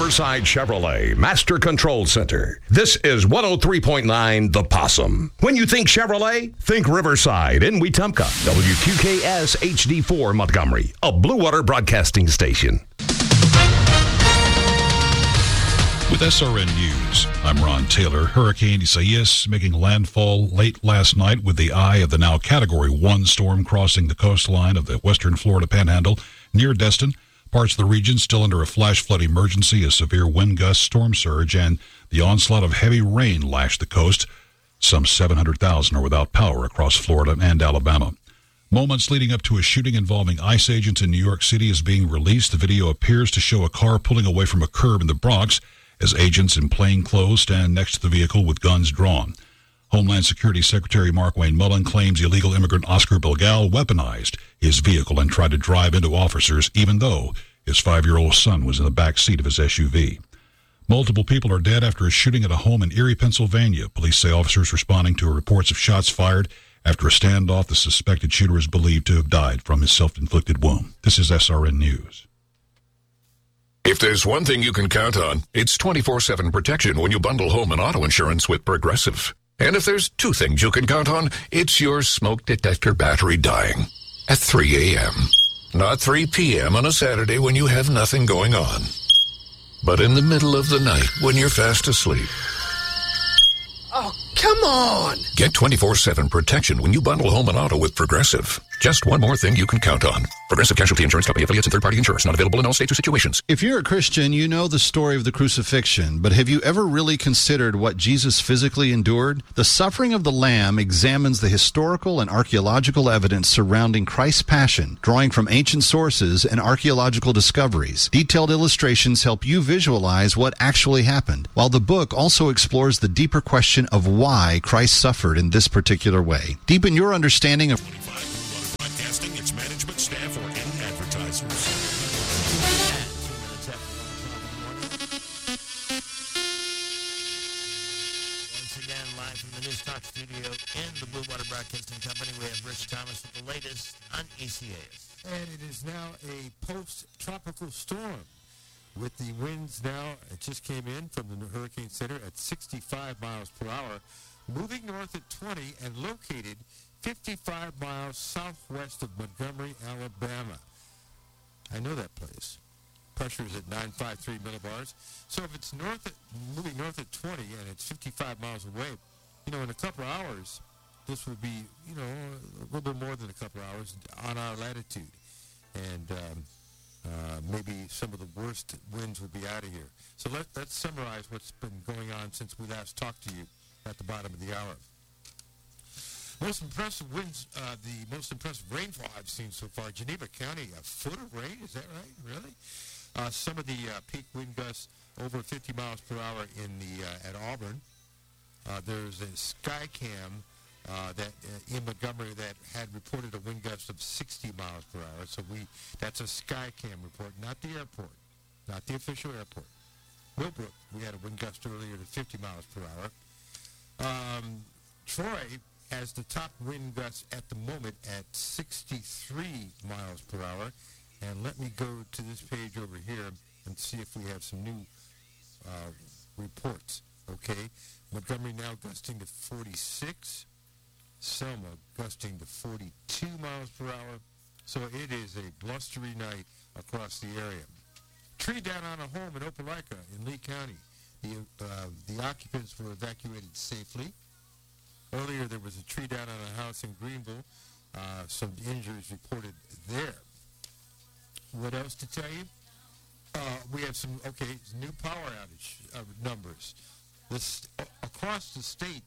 Riverside Chevrolet Master Control Center. This is 103.9 The Possum. When you think Chevrolet, think Riverside in Wetumpka. WQKS HD4 Montgomery, a Blue Water broadcasting station. With SRN News, I'm Ron Taylor. Hurricane Isaias making landfall late last night with the eye of the now Category 1 storm crossing the coastline of the western Florida Panhandle near Destin. Parts of the region still under a flash flood emergency, a severe wind gust, storm surge, and the onslaught of heavy rain lashed the coast. Some 700,000 are without power across Florida and Alabama. Moments leading up to a shooting involving ICE agents in New York City is being released. The video appears to show a car pulling away from a curb in the Bronx as agents in plain clothes stand next to the vehicle with guns drawn. Homeland Security Secretary Markwayne Mullin claims illegal immigrant Oscar Bilgal weaponized his vehicle and tried to drive into officers, even though his 5-year-old son was in the back seat of his SUV. Multiple people are dead after a shooting at a home in Erie, Pennsylvania. Police say officers responding to reports of shots fired after a standoff. The suspected shooter is believed to have died from his self-inflicted wound. This is SRN News. If there's one thing you can count on, it's 24/7 protection when you bundle home and auto insurance with Progressive. And if there's two things you can count on, it's your smoke detector battery dying at 3 a.m. Not 3 p.m. on a Saturday when you have nothing going on, but in the middle of the night when you're fast asleep. Oh, come on! Get 24/7 protection when you bundle home and auto with Progressive. Just one more thing you can count on. Progressive Casualty Insurance Company, affiliates, and third-party insurers. Not available in all states or situations. If you're a Christian, you know the story of the crucifixion, but have you ever really considered what Jesus physically endured? The Suffering of the Lamb examines the historical and archaeological evidence surrounding Christ's passion, drawing from ancient sources and archaeological discoveries. Detailed illustrations help you visualize what actually happened, while the book also explores the deeper question of why Christ suffered in this particular way. Deepen your understanding of broadcasting, its management, staff, or any advertisers. Once again, live from the News Talk studio in the Blue Water Broadcasting Company, we have Rich Thomas with the latest on ECAS. And it is now a post-tropical storm with the winds now, it just came in from the Hurricane Center at 65 miles per hour, moving north at 20 and located 55 miles southwest of Montgomery, Alabama. I know that place. Pressure is at 953 millibars. So if it's moving north at 20 and it's 55 miles away, in a couple of hours, this will be, a little bit more than a couple of hours on our latitude. And maybe some of the worst winds will be out of here. So let's summarize what's been going on since we last talked to you at the bottom of the hour. Most impressive winds, the most impressive rainfall I've seen so far. Geneva County, a foot of rain, is that right? Really? Some of the peak wind gusts over 50 miles per hour at Auburn. There's a Skycam that in Montgomery that had reported a wind gust of 60 miles per hour. So that's a Skycam report, not the airport, not the official airport. Millbrook, we had a wind gust earlier to 50 miles per hour. Troy has the top wind gusts at the moment at 63 miles per hour. And let me go to this page over here and see if we have some new reports. Okay, Montgomery now gusting to 46. Selma gusting to 42 miles per hour. So it is a blustery night across the area. Tree down on a home in Opelika in Lee County. The occupants were evacuated safely. Earlier, there was a tree down on a house in Greenville. Some injuries reported there. What else to tell you? We have some, new power outage numbers. Across the state,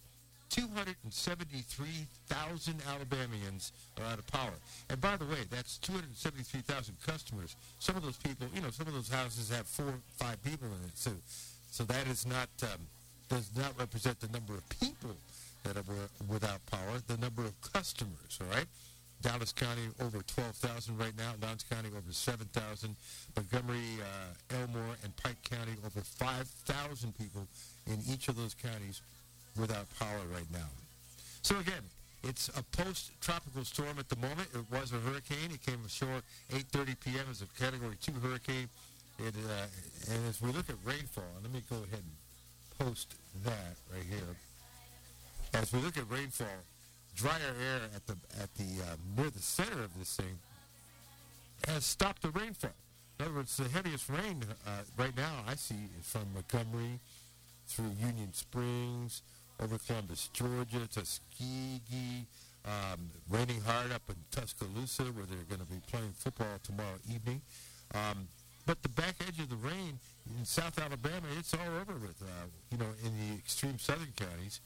273,000 Alabamians are out of power. And by the way, that's 273,000 customers. Some of those people, some of those houses have 4 or 5 people in it. So that is not does not represent the number of people that are without power, the number of customers, all right? Dallas County over 12,000 right now. Lowndes County over 7,000. Montgomery, Elmore, and Pike County over 5,000 people in each of those counties without power right now. So again, it's a post-tropical storm at the moment. It was a hurricane. It came ashore 8:30 p.m. as a Category 2 hurricane. And as we look at rainfall, and let me go ahead and post that right here. As we look at rainfall, drier air at the near the center of this thing has stopped the rainfall. In other words, the heaviest rain right now I see is from Montgomery through Union Springs, over Columbus, Georgia, Tuskegee, raining hard up in Tuscaloosa, where they're going to be playing football tomorrow evening. But the back edge of the rain in South Alabama, it's all over with, in the extreme southern counties.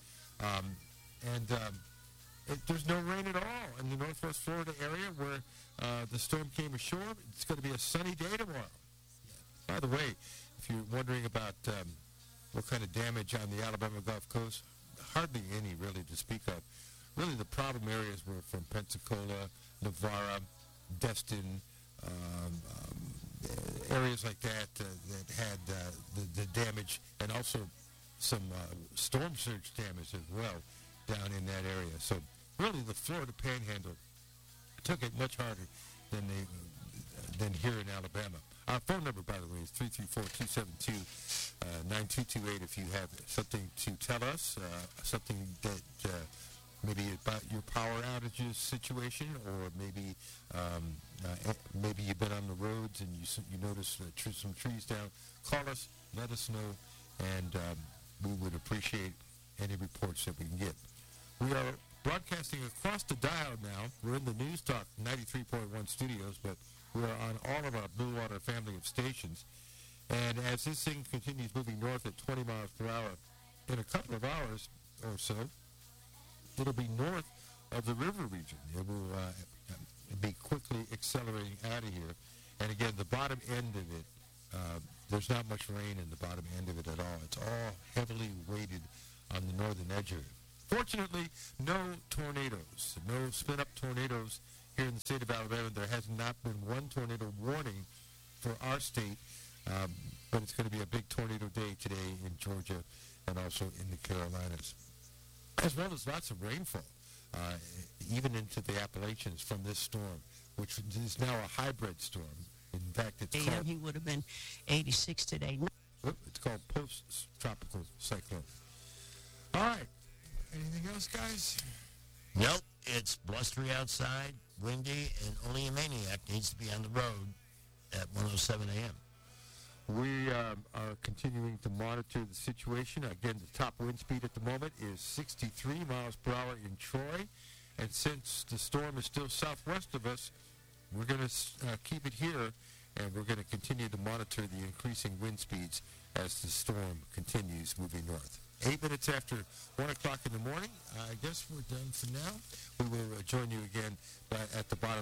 There's no rain at all in the northwest Florida area where the storm came ashore. It's going to be a sunny day tomorrow. By the way, if you're wondering about what kind of damage on the Alabama Gulf Coast, hardly any really to speak of. Really the problem areas were from Pensacola, Navarre, Destin, areas like that that had the damage, and also some storm surge damage as well down in that area. So really the Florida Panhandle took it much harder than here in Alabama. Our phone number, by the way, is 334-272-9228 if you have something to tell us, something that maybe about your power outages situation, or maybe you've been on the roads and you notice some trees down. Call us, let us know, and we would appreciate any reports that we can get. We are broadcasting across the dial now. We're in the News Talk 93.1 studios, but we are on all of our Blue Water family of stations. And as this thing continues moving north at 20 miles per hour, in a couple of hours or so, it'll be north of the river region. It will be quickly accelerating out of here. And again, the bottom end of it, there's not much rain in the bottom end of it at all. It's all heavily weighted on the northern edge of it. Fortunately, no tornadoes, no spin-up tornadoes here in the state of Alabama. There has not been one tornado warning for our state, but it's going to be a big tornado day today in Georgia and also in the Carolinas, as well as lots of rainfall, even into the Appalachians from this storm, which is now a hybrid storm. In fact, it's called... He would have been 86 today. It's called post-tropical cyclone. All right. Anything else, guys? Nope. It's blustery outside, windy, and only a maniac needs to be on the road at 1:07 a.m. We are continuing to monitor the situation. Again, the top wind speed at the moment is 63 miles per hour in Troy. And since the storm is still southwest of us, we're going to keep it here, and we're going to continue to monitor the increasing wind speeds as the storm continues moving north. 8 minutes after 1 o'clock in the morning, I guess we're done for now. We will join you again at the bottom